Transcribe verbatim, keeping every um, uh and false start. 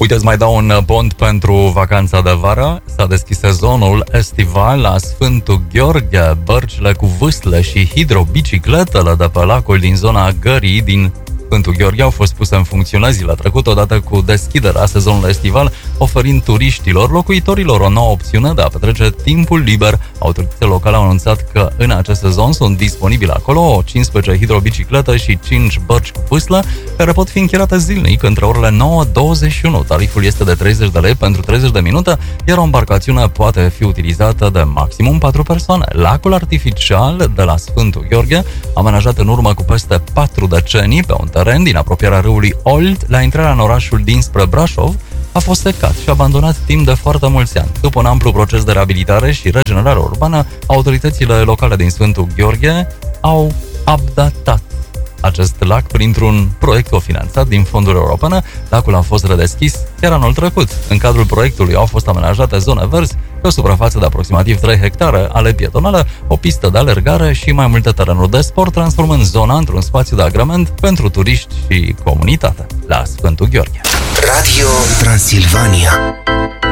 Uite, îți mai dau un pont pentru vacanța de vară. S-a deschis sezonul estival la Sfântul Gheorghe. Bărcile cu vâsle și hidrobicicletele de pe lacul din zona Gării din Sfântul Gheorghe au fost puse în funcțiune zilea trecută, odată cu deschiderea sezonului estival, oferind turiștilor, locuitorilor o nouă opțiune de a petrece timpul liber. Autoritățile locale au anunțat că în acest sezon sunt disponibile acolo cincisprezece hidrobiciclete și cinci bărci cu vâslă, care pot fi închiriate zilnic între orele nouă douăzeci și unu. Tariful este de treizeci de lei pentru treizeci de minute, iar o embarcațiune poate fi utilizată de maximum patru persoane. Lacul artificial de la Sfântul Gheorghe, amenajat în urmă cu peste patru decenii pe un teren din apropierea râului Olt, la intrarea în orașul dinspre Brașov, a fost secat și abandonat timp de foarte mulți ani. După un amplu proces de reabilitare și regenerare urbană, autoritățile locale din Sfântul Gheorghe au updatat acest lac printr-un proiect cofinanțat din fonduri europene. Lacul a fost redeschis chiar anul trecut. În cadrul proiectului au fost amenajate zone verzi pe o suprafață de aproximativ trei hectare, ale pietonale, o pistă de alergare și mai multe terenuri de sport, transformând zona într-un spațiu de agrement pentru turiști și comunitate. La Sfântul Gheorghe. Radio Transilvania.